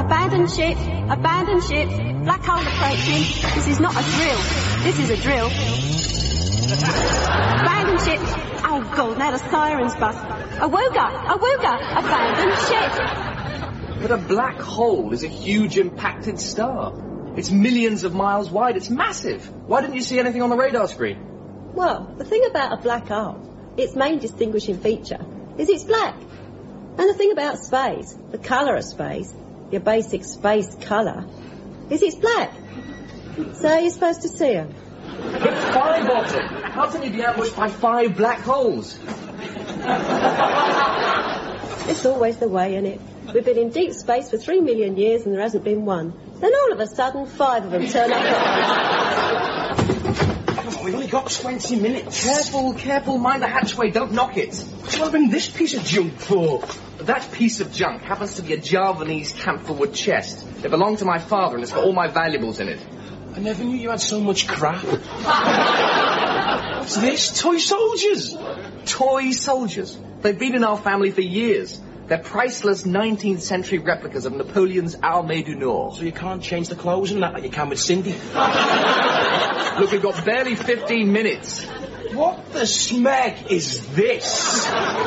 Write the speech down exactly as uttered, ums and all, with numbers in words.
Abandoned ship, abandoned ship, black hole approaching. This is not a drill, this is a drill. Abandoned ship. Oh God, now the sirens bust. Awooga, awooga, abandoned ship. But a black hole is a huge impacted star. It's millions of miles wide, it's massive. Why didn't you see anything on the radar screen? Well, the thing about a black hole, its main distinguishing feature, is it's black. And the thing about space, the colour of space, your basic space colour, is it's black. So you're supposed to see them. But five of them! How can you be ambushed by five black holes? It's always the way, isn't it? We've been in deep space for three million years and there hasn't been one. Then all of a sudden, five of them turn up. Come on, we've only got twenty minutes. Careful, careful, mind the hatchway, don't knock it. What have I been this piece of junk for? That piece of junk happens to be a Javanese camphor-wood chest. It belonged to my father and it's got all my valuables in it. I never knew you had so much crap. What's this? Toy soldiers? Toy soldiers? They've been in our family for years. They're priceless nineteenth century replicas of Napoleon's Armée du Nord. So you can't change the clothes and that like you can with Cindy? Look, we've got barely fifteen minutes. What the smeg is this?